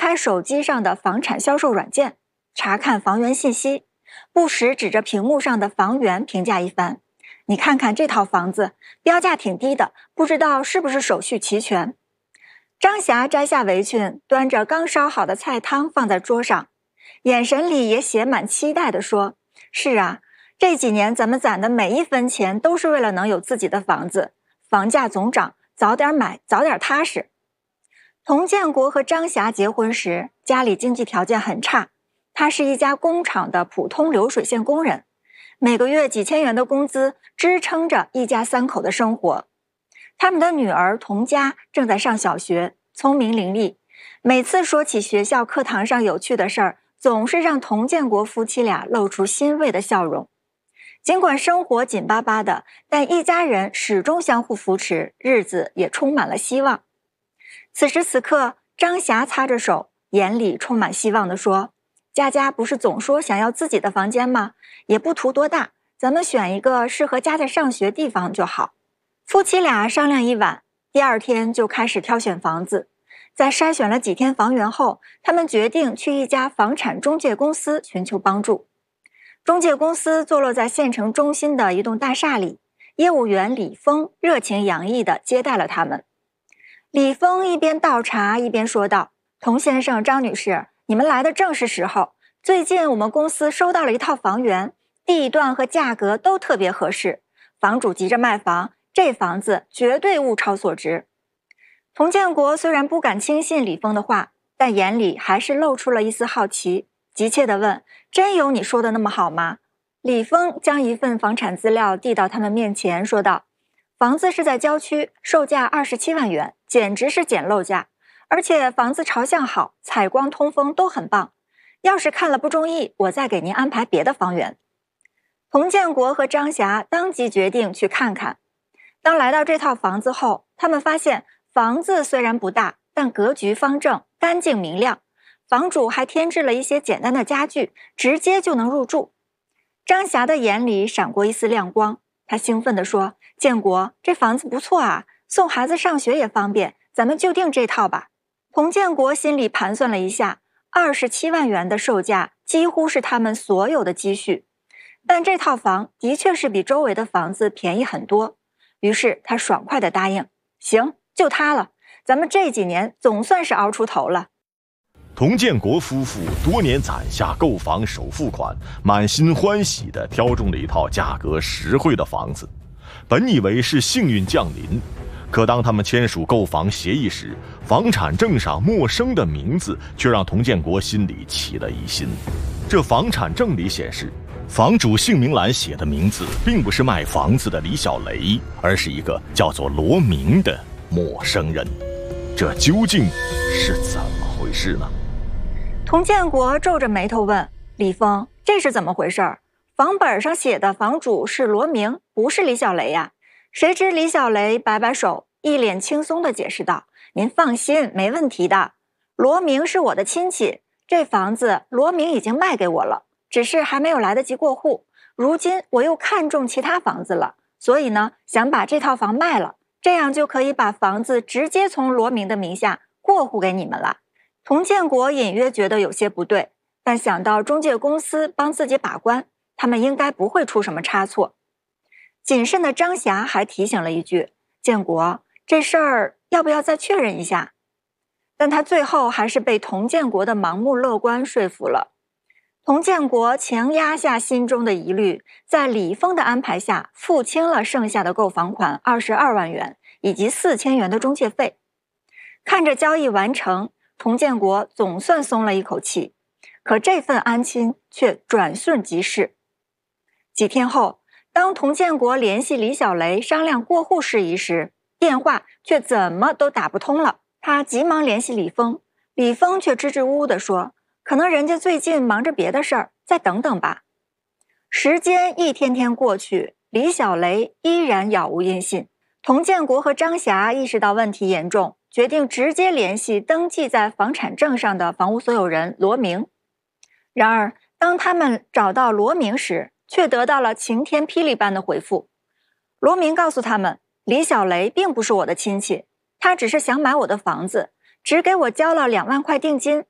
开手机上的房产销售软件，查看房源信息，不时指着屏幕上的房源评价一番。你看看这套房子，标价挺低的，不知道是不是手续齐全。张霞摘下围裙，端着刚烧好的菜汤放在桌上，眼神里也写满期待地说：是啊，这几年咱们攒的每一分钱都是为了能有自己的房子，房价总涨，早点买，早点踏实。佟建国和张霞结婚时，家里经济条件很差，他是一家工厂的普通流水线工人，每个月几千元的工资支撑着一家三口的生活。他们的女儿佟佳正在上小学，聪明伶俐，每次说起学校课堂上有趣的事儿，总是让佟建国夫妻俩露出欣慰的笑容。尽管生活紧巴巴的，但一家人始终相互扶持，日子也充满了希望。此时此刻，张霞擦着手，眼里充满希望地说：佳佳不是总说想要自己的房间吗？也不图多大，咱们选一个适合佳佳上学地方就好。夫妻俩商量一晚，第二天就开始挑选房子。在筛选了几天房源后，他们决定去一家房产中介公司寻求帮助。中介公司坐落在县城中心的一栋大厦里，业务员李峰热情洋溢地接待了他们。李峰一边倒茶一边说道：佟先生、张女士，你们来的正是时候。最近我们公司收到了一套房源，地段和价格都特别合适，房主急着卖房，这房子绝对物超所值。佟建国虽然不敢轻信李峰的话，但眼里还是露出了一丝好奇，急切地问：真有你说的那么好吗？李峰将一份房产资料递到他们面前，说道：房子是在郊区，售价27万元，简直是捡漏价，而且房子朝向好，采光通风都很棒。要是看了不中意，我再给您安排别的房源。佟建国和张霞当即决定去看看。当来到这套房子后，他们发现房子虽然不大，但格局方正，干净明亮。房主还添置了一些简单的家具，直接就能入住。张霞的眼里闪过一丝亮光，她兴奋地说：建国，这房子不错啊，送孩子上学也方便，咱们就定这套吧。佟建国心里盘算了一下，27万元的售价几乎是他们所有的积蓄，但这套房的确是比周围的房子便宜很多，于是他爽快地答应：行，就它了，咱们这几年总算是熬出头了。 佟建国夫妇多年攒下购房首付款，满心欢喜地挑中了一套价格实惠的房子。本以为是幸运降临，可当他们签署购房协议时，房产证上陌生的名字却让佟建国心里起了疑心。这房产证里显示，房主姓名栏写的名字并不是卖房子的李小雷，而是一个叫做罗明的陌生人。这究竟是怎么回事呢？ 佟建国皱着眉头问：李峰，这是怎么回事？房本上写的房主是罗明，不是李小雷呀。谁知李小雷摆摆手，一脸轻松地解释道：您放心，没问题的。罗明是我的亲戚，这房子罗明已经卖给我了，只是还没有来得及过户。如今我又看中其他房子了，所以呢，想把这套房卖了，这样就可以把房子直接从罗明的名下过户给你们了。佟建国隐约觉得有些不对，但想到中介公司帮自己把关，他们应该不会出什么差错。谨慎的张霞还提醒了一句：建国，这事儿要不要再确认一下？但他最后还是被佟建国的盲目乐观说服了。佟建国强压下心中的疑虑，在李峰的安排下付清了剩下的购房款22万元以及4000元的中介费。看着交易完成，佟建国总算松了一口气，可这份安心却转瞬即逝。几天后，当佟建国联系李小雷商量过户事宜时，电话却怎么都打不通了。他急忙联系李峰，李峰却支支吾吾地说：可能人家最近忙着别的事儿，再等等吧。时间一天天过去，李小雷依然杳无音信。佟建国和张霞意识到问题严重，决定直接联系登记在房产证上的房屋所有人罗明。然而当他们找到罗明时，却得到了晴天霹雳般的回复。罗明告诉他们，李小雷并不是我的亲戚，他只是想买我的房子，只给我交了2万块定金，